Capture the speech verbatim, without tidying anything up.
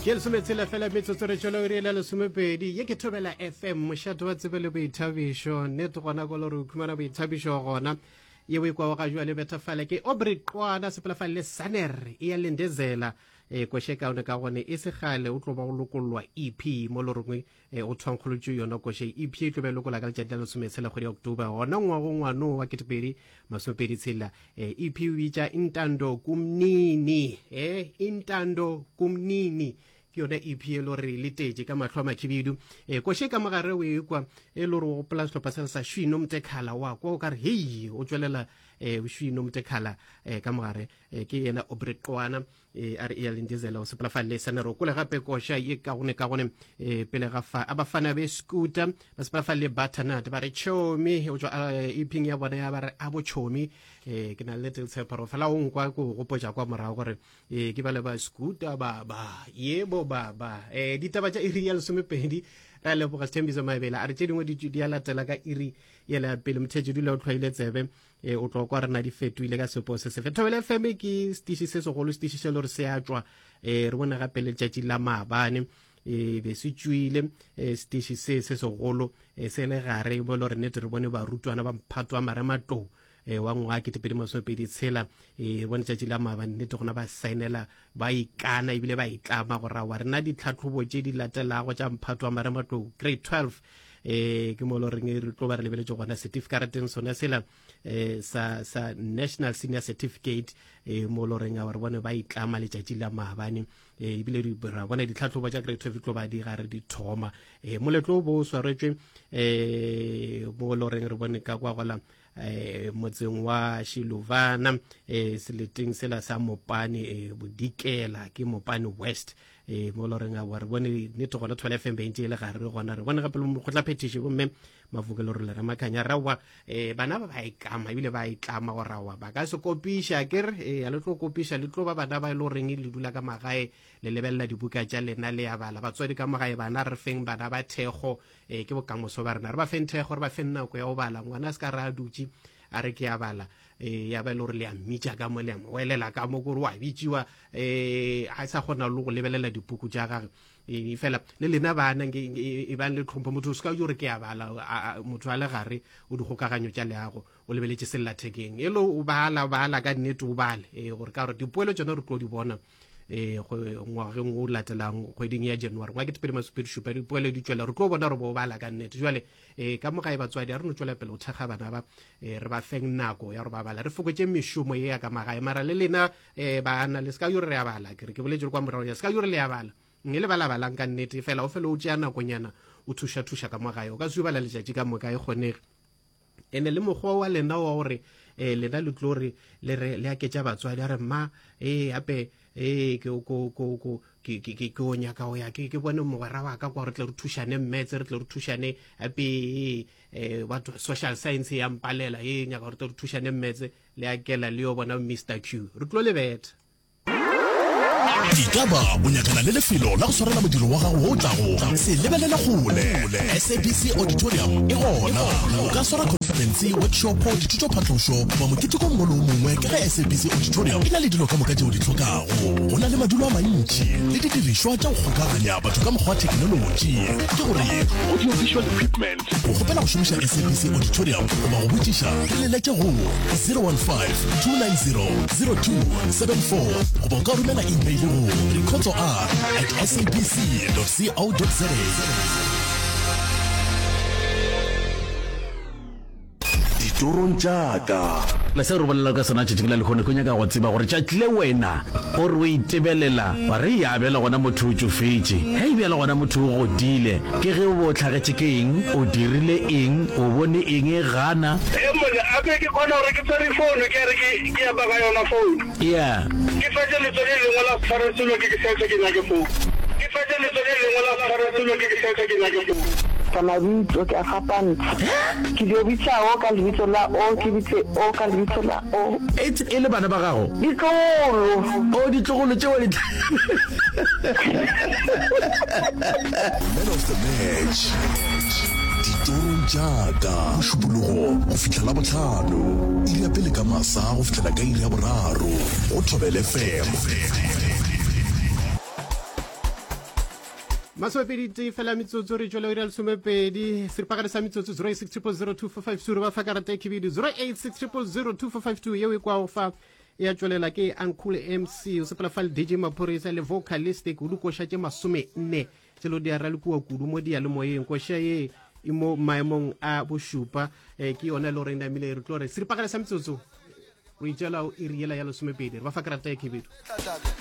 ke le sometsela fela metsotso re tšwela o riela lesomepedi ye ke thobela F M mošato wa tsebe le boithabišo nnete gona ko le re o khumana boithabišo gona ye o ikwa ga jwa le betafala ke Aubrey Qwana sepelafale le Saner e ya lendezela e kweshe kaone ka gone e se gale o tlo ba go lokolwa E P mo le rongwe o tshwankgolotse yona kweshe E P e tlo be lokola ka letšatši la lesometsela kgwedi ya October gona ngwago ngwano wa ketepedi masomepedi tshela E P o bitša Intando Kumnini eh Intando Kumnini yona E P e lo re le tetse ka mahlo a makhibidu e kweshe ka mogare o ekwa e lo re o pla stop sa sa Shwino Mtekhala wa kwa o ka re hey o tswelela e Shwino Mtekhala e ka mogare ke yena Aubrey Qwana e are ya lendizela o sepela fa le sana ro kula gape kosha ye ka gone ka gone e pele ga fa abafana be scooter ba sepela fa le butternut ba re chomi o tswa E P ya bona ya ba re abo chomi e ke na le tse profile o nkwa go go poja kwa morago gore e ke ba le ba scooter ba ba yebo ba ba eh ditaba tša iri ya lesomepedi ra le boga Sthembiso Mabela a re tše dingwe di di a latela ka iri ye la pele mothetši dula o tlhoile tsebe e o tlo kwa rena di fetoile ka sepo se se fetobele F M ke stishi se segolo stishi se le re se a tswa e re bona gape le tšatši la maabane e be se tswile stishi se se segolo se le gare mo le re nete re bone ba rutwana ba mphatwa marematlou e wa ngwa ke tepedi masopedi tshela e bona tšatši la maabane nete gona ba saenela ba ikana ebile ba itlama go rawa rena ditlhatlhobo tše di latelago tša mphatwa marematlou grade twelve eh ke mo lo reng re tlo ba re lebeletse gona certificate sona sela eh sa sa national senior certificate eh mo lo reng a re bone ba itlama le tšatši la maabane eh ibile di bra bona ditlhatlhobo tša grade twelve tlo ba di gare di thoma eh moletlo bo swaretswe eh mo lo reng re bone ka kwa gola eh motseng wa Shiluvana eh seleteng sela sa Mopane eh Bodikela ke Mopane West eh mo lo renga wa re bone ne to gona twelve F M bente le gare re gona re bone gape mo gotla petition go mme mavukelo re le ra makanya rawa eh bana ba ba ikama ibile ba itlama go rawa ba ka se kopisha kere eh a le tlo kopisha le tlo ba bana ba lo reng le dula ka magae le lebella dibuka tša lena le ya bala ba tswedi ka magae bana re feng bana ba thego eh ke bokamoso ba rena re ba feng thego re ba feng nako ya go bala ngwana se ka ra dutse a re ke ya bala eh ya ba le re le a mmitša ka mo le mo welela ka mo go re wa bitšiwa eh a sa gona le go lebelela dipuku tša gagwe e fela le lena bana e ba le tlhompho motho se ka yo re ke ya bala motho a le gare o di gokaganyo tša leago o lebeletse sellathekeng e lo o bala bala ka nnete o bale e gore ka gore dipoelo tsona re tlo di bona eh go ngwageng o latelang kgweding ya January wa ke tepedi masopedi šupa dipoelo di tswela re tlo bona re bo bala ka nnete jwale eh ka mogae batswadi a re no tswela pele o thega bana ba re ba feng nako ya re ba bala re fokotse mešomo ye ya ka magae mara le lena eh bana le ska yo re ya bala ke re ke boletse kwa morao ya ska yo re le ya bala nge le bala balang ka nnete fela o fela o tšea nakonyana o thusha thusha ka mogae o ka se bala letšatši ka moka e kgonege ene le mogwa wa lena wa gore eh lena le tlo re le re le aketša batswadi a re ma eh ape eh ke ko ko ko ke ke ke o nya ka o ya ke ke bone mogwera wa ka kwa re tle re thušane mmetse re tle re thušane ape eh what social science ya mpalela e nya ka re tle re thušane mmetse le akela le yo bona Mister Q re tlo le beta Ikaba bonyakana le lefelo la go swarela modiro wa gago o tlago se lebelela gole S A B C Auditorium e gona o ka swara conference workshop dithuto phatlhoso ba mokitiko mongwe le mongwe ke ga S A B C Auditorium e na le dilo ka moka tšeo di tlhokago go na le madulo a mantši le didiriswa tša go kgokaganya batho ka mokgwa wa thekenoloji ke gore audio visual equipment go gopela go šomiša S A B C Auditorium go ba go botšiša le leleke go zero one five two nine zero zero two seven four go ba ka romela email go Ricoto R at S A B C dot co dot za. Ditorong jaaka la se re bolela ka sona tšetšeng la lekgone go nyaka go tseba gore tšatlile wena gore o itebelela wa re ya bela gona motho o tsofetse ge e bela gona motho o godile ke ge o bo tlhagetše ke eng o dirile eng o bone eng e gana e mone a ke ke kgona gore ke tsere phone ke re ke ke ya baga yona phone yeah ke fetse le tsone le ngola tshwaretselo ke ke setse ke nyake phone ke fetse le tsone le ngola tshwaretselo ke ke setse ke nyake phone kana bitso ke a fapantsa ke dio bitsa o ka lebitso la o ke bitse o ka lebitso la o it's ele bana ba gago ditlogolo o ditlogolo tšeo le Man of the match Ditorong jaaka mošupologo go fitlhela botlhano iri ya pele ka masa go fitlhela ka iri ya boraro go Thobela F M. masomepedi fela metsotso re tswela ira lesomepedi seripagare sa metsotso zero eight six triple zero two four five two re ba fa karata e khibidu zero eight six triple zero two four five two yeo e kwa o fa ya tswelela ke Uncle M C o sepela fa le D J Maphorisa le vocalistic o dukoša tše masome nne tselo di ara le kua kudu mo dia le moyeng koša ye imo maemong a bošupa eh, ke yona le gore namile re tlo re seripagare sa metsotso re itšela o iriela ya lesomepedi re ba fa karata e khibidu